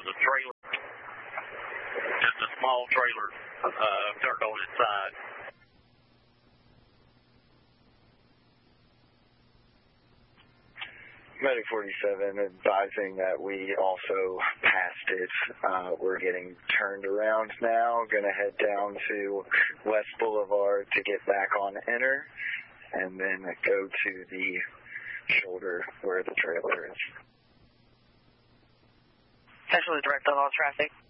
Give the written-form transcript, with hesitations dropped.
was a trailer, just a small trailer turned on its side. Medic 47 advising that we also passed it. We're getting turned around now, going to head down to West Boulevard to get back on Enter, and then go to the shoulder where the trailer is. Essentially direct on all traffic.